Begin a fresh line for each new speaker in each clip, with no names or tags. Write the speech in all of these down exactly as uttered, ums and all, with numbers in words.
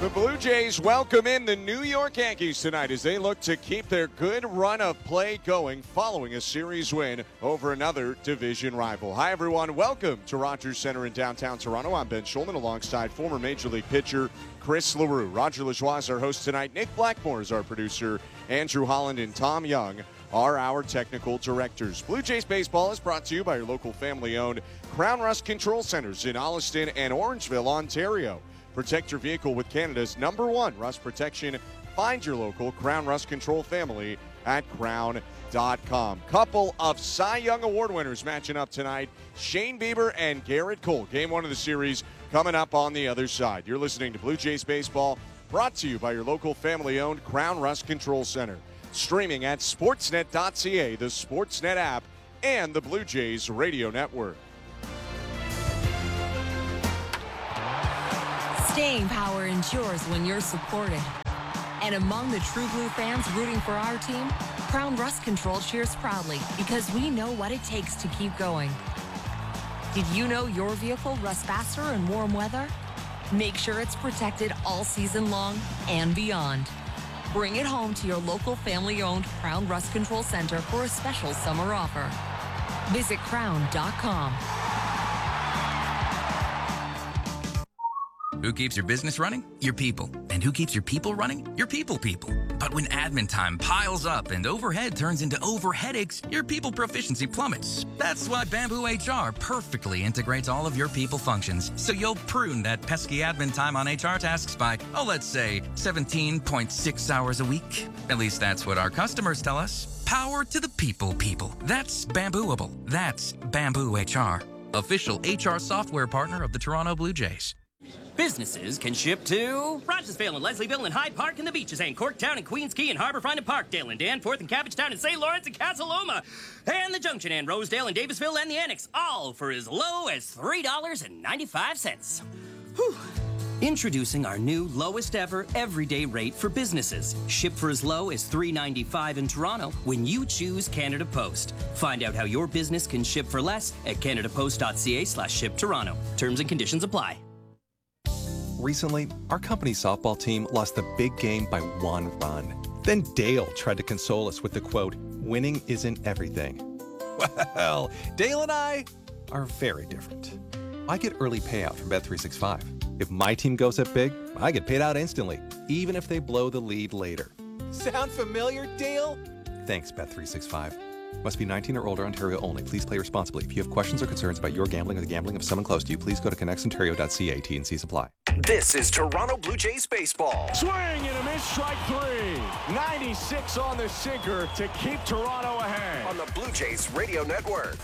The Blue Jays welcome in the New York Yankees tonight as they look to keep their good run of play going following a series win over another division rival. Hi, everyone. Welcome to Rogers Center in downtown Toronto. I'm Ben Schulman alongside former Major League pitcher Chris Leroux. Roger Lajoie is our host tonight. Nick Blackmore is our producer. Andrew Holland and Tom Young are our technical directors. Blue Jays baseball is brought to you by your local family-owned Crown Rust Control Centers in Alliston and Orangeville, Ontario. Protect your vehicle with Canada's number one rust protection. Find your local Crown Rust Control family at crown dot com. Couple of Cy Young Award winners matching up tonight. Shane Bieber and Garrett Cole. Game one of the series coming up on the other side. You're listening to Blue Jays Baseball, brought to you by your local family-owned Crown Rust Control Center. Streaming at sportsnet dot c a, the Sportsnet app, and the Blue Jays Radio Network.
Staying power ensures when you're supported. And among the true blue fans rooting for our team, Crown Rust Control cheers proudly because we know what it takes to keep going. Did you know your vehicle rusts faster in warm weather? Make sure it's protected all season long and beyond. Bring it home to your local family-owned Crown Rust Control Center for a special summer offer. Visit crown dot com.
Who keeps your business running? Your people. And who keeps your people running? Your people people. But when admin time piles up and overhead turns into over headaches, your people proficiency plummets. That's why Bamboo H R perfectly integrates all of your people functions, so you'll prune that pesky admin time on H R tasks by, oh, let's say, seventeen point six hours a week. At least that's what our customers tell us. Power to the people people. That's Bambooable. That's Bamboo H R. Official H R software partner of the Toronto Blue Jays.
Businesses can ship to Rogersville and Leslieville and Hyde Park and the Beaches and Corktown and Queens Quay and Harbourfront and Parkdale and Danforth and Cabbagetown and Saint Lawrence and Casa Loma and the Junction and Rosedale and Davisville and the Annex, all for as low as three dollars and ninety-five cents. Whew. Introducing our new lowest ever everyday rate for businesses. Ship for as low as three dollars and ninety-five cents in Toronto when you choose Canada Post. Find out how your business can ship for less at canada post dot c a slash ship Toronto. Terms and conditions apply.
Recently, our company's softball team lost the big game by one run. Then Dale tried to console us with the quote, "Winning isn't everything." Well, Dale and I are very different. I get early payout from Bet three sixty-five. If my team goes up big, I get paid out instantly, even if they blow the lead later. Sound familiar, Dale? Thanks, Bet three sixty-five. Must be nineteen or older, Ontario only. Please play responsibly. If you have questions or concerns about your gambling or the gambling of someone close to you, please go to connects ontario dot c a. T and C's apply.
This is Toronto Blue Jays baseball.
Swing and a miss, strike three. ninety-six on the sinker to keep Toronto ahead.
On the Blue Jays Radio Network.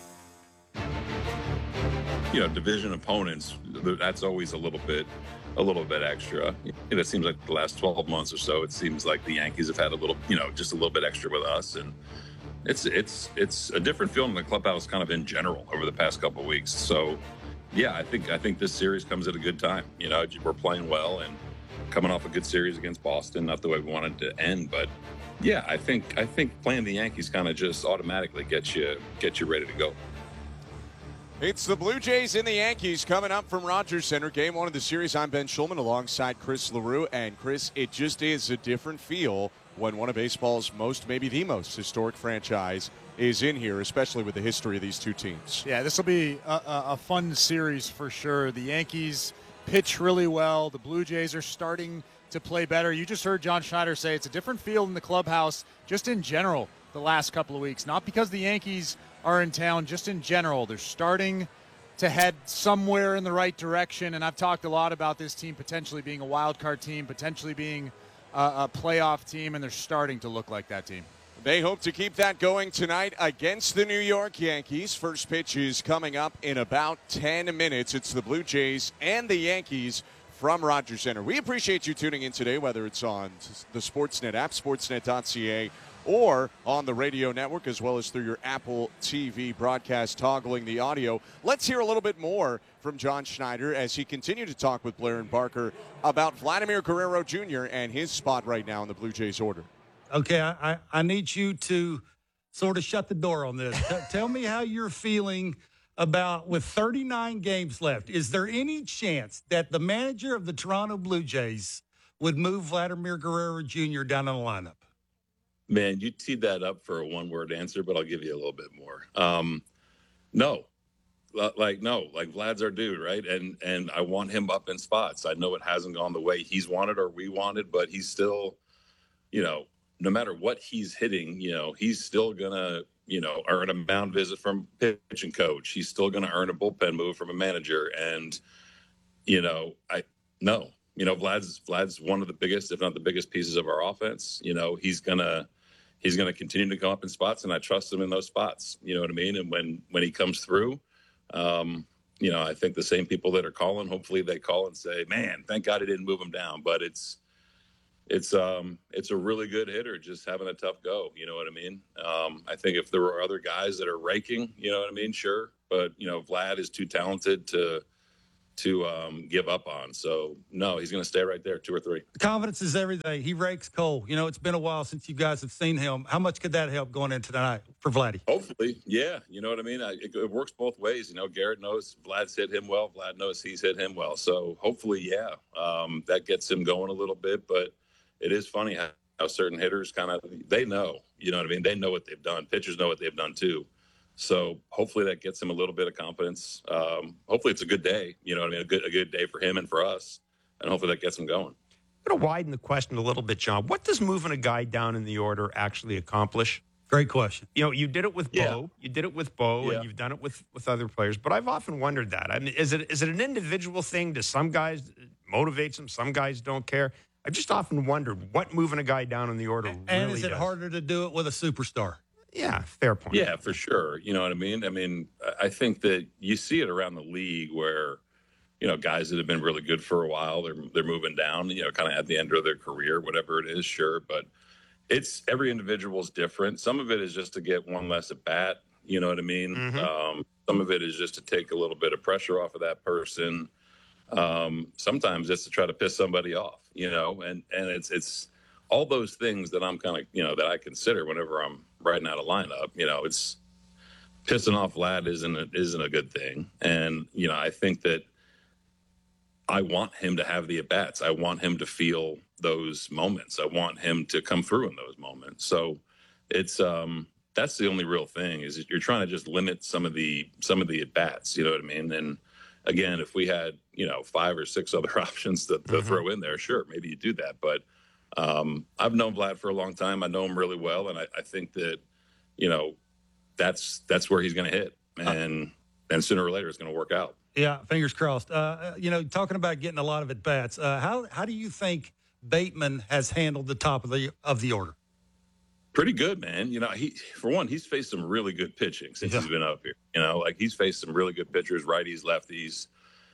You know, division opponents, that's always a little bit a little bit extra. And it seems like the last twelve months or so, it seems like the Yankees have had a little, you know, just a little bit extra with us. And it's it's it's a different feel in the clubhouse kind of in general over the past couple of weeks. So, yeah, I think I think this series comes at a good time. You know, we're playing well and coming off a good series against Boston, not the way we wanted to end, but yeah, I think I think playing the Yankees kind of just automatically gets you gets you ready to go.
It's the Blue Jays and the Yankees coming up from Rogers Center. Game one of the series. I'm Ben Schulman alongside Chris Leroux. And Chris, it just is a different feel when one of baseball's most, maybe the most historic franchise is in here, especially with the history of these two teams.
Yeah, this will be a, a, a fun series for sure. The Yankees pitch really well. The Blue Jays are starting to play better. You just heard John Schneider say it's a different feel in the clubhouse just in general the last couple of weeks. Not because the Yankees are in town, just in general. They're starting to head somewhere in the right direction, and I've talked a lot about this team potentially being a wild card team, potentially being a, a playoff team, and they're starting to look like that team.
They hope to keep that going tonight against the New York Yankees. First pitch is coming up in about ten minutes. It's the Blue Jays and the Yankees from Rogers Center. We appreciate you tuning in today, whether it's on the Sportsnet app, sportsnet dot c a, or on the radio network, as well as through your Apple T V broadcast, toggling the audio. Let's hear a little bit more from John Schneider as he continued to talk with Blair and Barker about Vladimir Guerrero Junior and his spot right now in the Blue Jays order.
Okay, I, I, I need you to sort of shut the door on this. T- tell me how you're feeling about, with thirty-nine games left, is there any chance that the manager of the Toronto Blue Jays would move Vladimir Guerrero Junior down in the lineup?
Man, you teed that up for a one-word answer, but I'll give you a little bit more. Um, no. Like, no. Like, Vlad's our dude, right? And and I want him up in spots. I know it hasn't gone the way he's wanted or we wanted, but he's still, you know, no matter what he's hitting, you know, he's still going to, you know, earn a mound visit from pitching coach. He's still going to earn a bullpen move from a manager. And, you know, I, no. You know, Vlad's Vlad's one of the biggest, if not the biggest pieces of our offense. You know, he's gonna he's gonna continue to come up in spots, and I trust him in those spots. You know what I mean? And when when he comes through, um, you know, I think the same people that are calling, hopefully they call and say, "Man, thank God he didn't move him down." But it's it's um it's a really good hitter, just having a tough go. You know what I mean? Um, I think if there were other guys that are raking, you know what I mean, sure. But you know, Vlad is too talented to. to um, give up on. So, no, he's going to stay right there, two or three.
Confidence is everything. He rakes Cole. You know, it's been a while since you guys have seen him. How much could that help going into tonight for Vladdy?
Hopefully, yeah. You know what I mean? I, it, it works both ways. You know, Garrett knows Vlad's hit him well. Vlad knows he's hit him well. So, hopefully, yeah, um, that gets him going a little bit. But it is funny how, how certain hitters kind of, they know. You know what I mean? They know what they've done. Pitchers know what they've done, too. So hopefully that gets him a little bit of confidence. Um, hopefully it's a good day, you know what I mean? A good, a good day for him and for us. And hopefully that gets him going.
I'm going to widen the question a little bit, John. What does moving a guy down in the order actually accomplish?
Great question.
You know, you did it with
Yeah.
Bo. You did it with Bo,
Yeah.
and you've done it with, with other players. But I've often wondered that. I mean, is it is it an individual thing? Do some guys motivates them? Some guys don't care. I've just often wondered what moving a guy down in the order
And
really
is it
does.
harder to do it with a superstar?
Yeah, fair point.
Yeah, for sure. You know what I mean? I mean, I think that you see it around the league where, you know, guys that have been really good for a while, they're they're moving down, you know, kind of at the end of their career, whatever it is, sure. But it's every individual is different. Some of it is just to get one less at bat, you know what I mean?
Mm-hmm.
Um, some of it is just to take a little bit of pressure off of that person. Um, sometimes it's to try to piss somebody off, you know, and, and it's it's all those things that I'm kind of, you know, that I consider whenever I'm writing out a lineup. You know, it's pissing off Vlad isn't a, isn't a good thing. And, you know, I think that I want him to have the at-bats. I want him to feel those moments. I want him to come through in those moments. So it's, um, that's the only real thing is that you're trying to just limit some of the, some of the at-bats, you know what I mean? And again, if we had, you know, five or six other options to, to mm-hmm. throw in there, sure, maybe you do that. But um, I've known Vlad for a long time. I know him really well. And I, I think that, you know, that's, that's where he's going to hit. And, uh, and sooner or later it's going to work out.
Yeah, fingers crossed. Uh, you know, talking about getting a lot of at-bats, uh, how how do you think Bateman has handled the top of the of the order?
Pretty good, man. You know, he for one, he's faced some really good pitching since yeah. he's been up here. You know, like he's faced some really good pitchers, righties, lefties.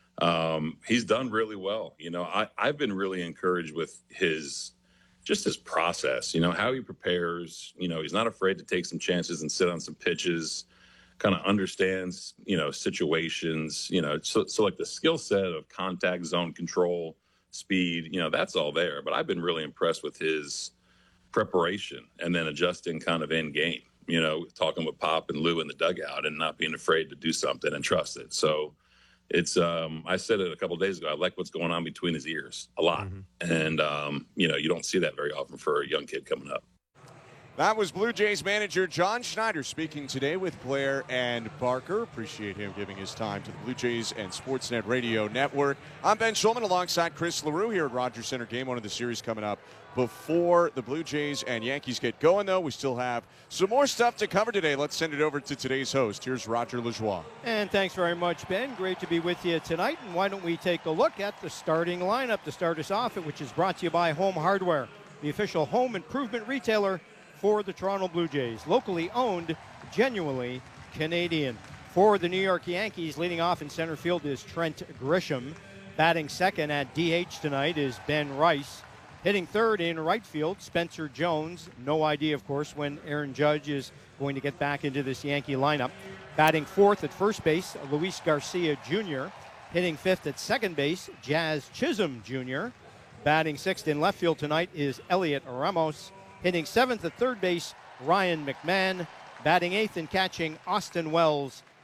Um, he's done really well. You know, I, I've been really encouraged with his just his process, you know, how he prepares. You know, he's not afraid to take some chances and sit on some pitches. Kind of understands, you know, situations, you know, so, so like the skill set of contact zone control, speed, you know, that's all there. But I've been really impressed with his preparation and then adjusting kind of in game, you know, talking with Pop and Lou in the dugout and not being afraid to do something and trust it. So it's, um, I said it a couple of days ago, I like what's going on between his ears a lot. Mm-hmm. And, um, you know, you don't see that very often for a young kid coming up.
That was Blue Jays manager John Schneider speaking today with Blair and Barker. Appreciate him giving his time to the Blue Jays and Sportsnet Radio Network. I'm Ben Schulman alongside Chris LaRue here at Rogers Center. Game one of the series coming up before the Blue Jays and Yankees get going, though. We still have some more stuff to cover today. Let's send it over to today's host. Here's Roger Lajoie.
And thanks very much, Ben. Great to be with you tonight. And why don't we take a look at the starting lineup to start us off, which is brought to you by Home Hardware, the official home improvement retailer for the Toronto Blue Jays. Locally owned, genuinely Canadian. For the New York Yankees, leading off in center field is Trent Grisham. Batting second at D H tonight is Ben Rice. Hitting third in right field, Spencer Jones. No idea, of course, when Aaron Judge is going to get back into this Yankee lineup. Batting fourth at first base, Luis Garcia Junior Hitting fifth at second base, Jazz Chisholm Junior Batting sixth in left field tonight is Elliot Ramos. Hitting seventh at third base, Ryan McMahon. Batting eighth and catching, Austin Wells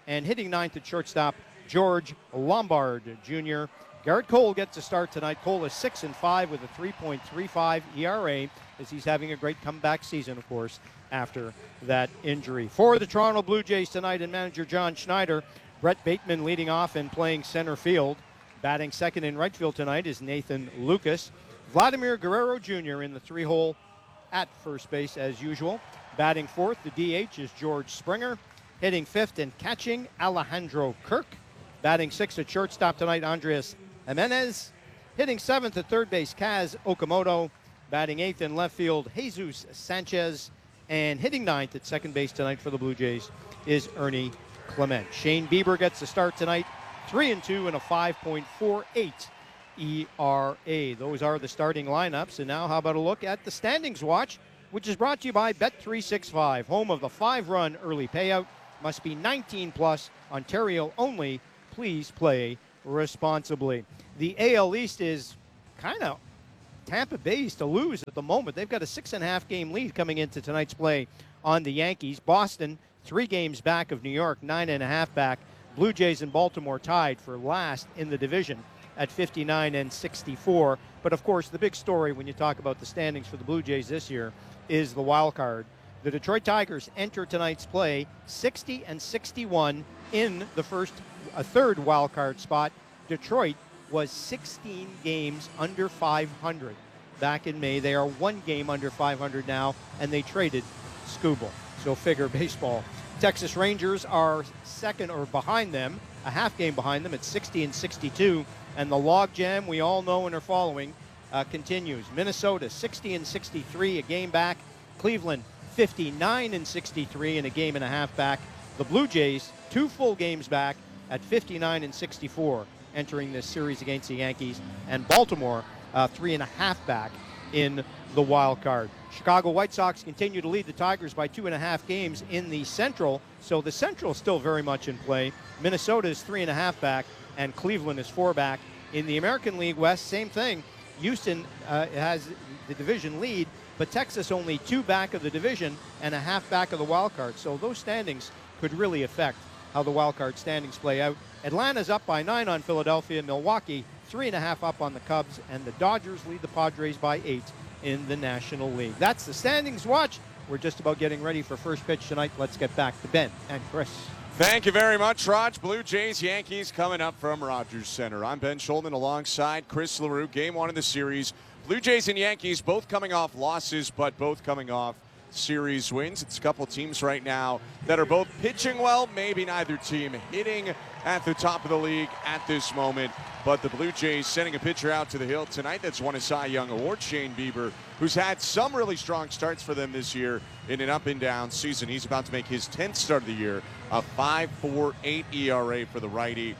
And hitting ninth at shortstop, George Lombard Junior Garrett Cole gets a start tonight. Cole is six and five with a three point three five E R A as he's having a great comeback season, of course, after that injury. For the Toronto Blue Jays tonight and manager John Schneider, Brett Bateman leading off and playing center field. Batting second in right field tonight is Nathan Lucas. Vladimir Guerrero Junior in the three-hole at first base as usual. Batting fourth, the D H is George Springer. Hitting fifth and catching, Alejandro Kirk. Batting sixth at shortstop tonight, Andres Jimenez. Hitting seventh at third base, Kaz Okamoto. Batting eighth in left field, Jesus Sanchez. And hitting ninth at second base tonight for the Blue Jays is Ernie Clement. Shane Bieber gets the start tonight, three and two and a five point four eight E R A. Those are the starting lineups. And now how about a look at the standings watch, which is brought to you by Bet three sixty-five, home of the five-run early payout. Must be nineteen plus, Ontario only. Please play responsibly. The A L East is kind of Tampa Bay's to lose at the moment. They've got a six and a half game lead coming into tonight's play on the Yankees. Boston, three games back of New York, nine and a half back. Blue Jays and Baltimore tied for last in the division at fifty-nine and sixty-four. But of course, the big story when you talk about the standings for the Blue Jays this year is the wild card. The Detroit Tigers enter tonight's play sixty and sixty-one in the first, a third wild card spot. Detroit was sixteen games under five hundred back in May. They are one game under five hundred now, and they traded Skubal. So figure baseball. Texas Rangers are second or behind them, a half game behind them at sixty and sixty-two, and the logjam we all know and are following uh, continues. Minnesota sixty and sixty-three, a game back. Cleveland fifty-nine and sixty-three, and a game and a half back. The Blue Jays two full games back at fifty-nine and sixty-four, entering this series against the Yankees, and Baltimore uh, three and a half back in the wild card. Chicago White Sox continue to lead the Tigers by two and a half games in the Central, so the Central is still very much in play. Minnesota is three and a half back, and Cleveland is four back. In the American League West, same thing. Houston uh, has the division lead, but Texas only two back of the division and a half back of the wild card, so those standings could really affect how the wild card standings play out. Atlanta's up by nine on Philadelphia. Milwaukee three and a half up on the Cubs, and the Dodgers lead the Padres by eight in the National League. That's the standings watch. We're just about getting ready for first pitch tonight. Let's get back to Ben and Chris.
Thank you very much, Raj. Blue Jays, Yankees coming up from Rogers Center. I'm Ben Schulman alongside Chris LaRue. Game one of the series. Blue Jays and Yankees both coming off losses, but both coming off series wins. It's a couple teams right now that are both pitching well, maybe neither team hitting at the top of the league at this moment. But the Blue Jays sending a pitcher out to the hill tonight that's won a Cy Young Award, Shane Bieber, who's had some really strong starts for them this year in an up and down season. He's about to make his tenth start of the year, a five point four eight E R A for the righty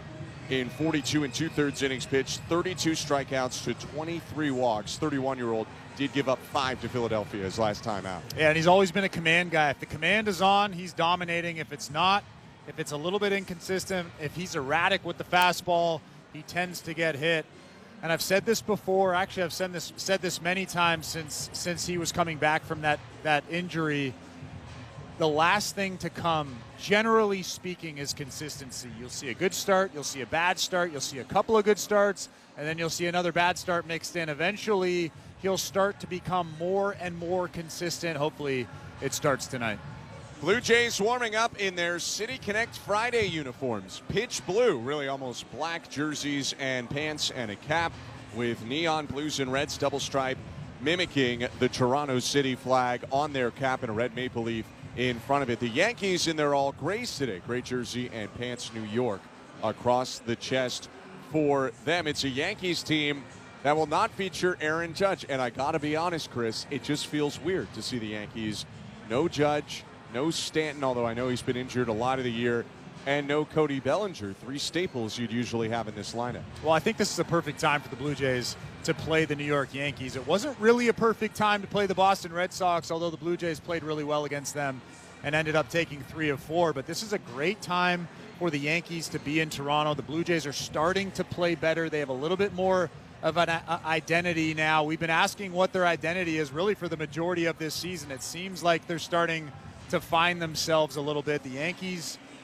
in forty-two and two-thirds innings pitched, thirty-two strikeouts to twenty-three walks. thirty-one-year-old did give up five to Philadelphia his last time out.
Yeah, and he's always been a command guy. If the command is on, he's dominating. If it's not, if it's a little bit inconsistent, if he's erratic with the fastball, he tends to get hit. And I've said this before. Actually, I've said this said this many times since since he was coming back from that, that injury. The last thing to come, generally speaking, is consistency. You'll see a good start, you'll see a bad start, you'll see a couple of good starts, and then you'll see another bad start mixed in. Eventually, he'll start to become more and more consistent. Hopefully, it starts tonight.
Blue Jays warming up in their City Connect Friday uniforms. Pitch blue, really almost black jerseys and pants and a cap with neon blues and reds, double stripe, mimicking the Toronto City flag on their cap and a red maple leaf in front of it. The Yankees in their all grays today, gray jersey and pants, New York across the chest for them. It's a Yankees team that will not feature Aaron Judge. And I got to be honest, Chris, it just feels weird to see the Yankees. No Judge, no Stanton, although I know he's been injured a lot of the year, and no Cody Bellinger, three staples you'd usually have in this lineup.
Well, I think this is a perfect time for the Blue Jays to play the New York Yankees. It wasn't really a perfect time to play the Boston Red Sox, although the Blue Jays played really well against them and ended up taking three of four. But this is a great time for the Yankees to be in Toronto. The Blue Jays are starting to play better. They have a little bit more of an uh, identity now. We've been asking what their identity is really for the majority of this season. It seems like they're starting to find themselves a little bit. The Yankees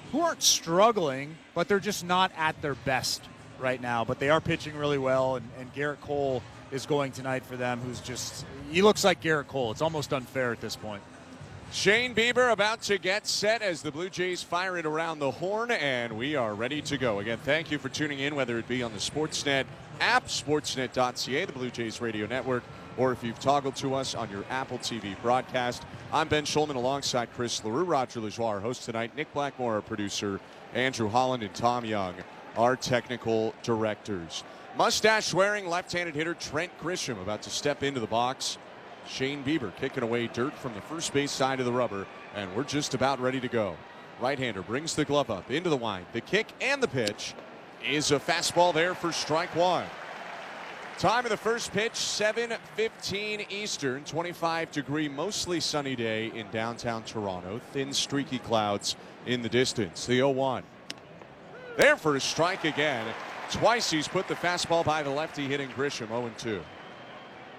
who aren't struggling, but they're just not at their best right now. But they are pitching really well, and, and Garrett Cole is going tonight for them, who's just, he looks like Garrett Cole. It's almost unfair at this point.
Shane Bieber about to get set as the Blue Jays fire it around the horn, and we are ready to go. Again, thank you for tuning in, whether it be on the Sportsnet app, sportsnet dot c a, the Blue Jays Radio Network, or if you've toggled to us on your Apple T V broadcast. I'm Ben Schulman alongside Chris LaRue, Roger Lajoie, our host tonight, Nick Blackmore, our producer, Andrew Holland, and Tom Young, our technical directors. Mustache-wearing left-handed hitter Trent Grisham about to step into the box. Shane Bieber kicking away dirt from the first base side of the rubber, and we're just about ready to go. Right-hander brings the glove up into the wind. The kick and the pitch is a fastball there for strike one. Time of the first pitch, seven fifteen Eastern, twenty-five degree, mostly sunny day in downtown Toronto. Thin, streaky clouds in the distance. The oh one. There for a strike again. Twice he's put the fastball by the lefty hitting Grisham, oh and two.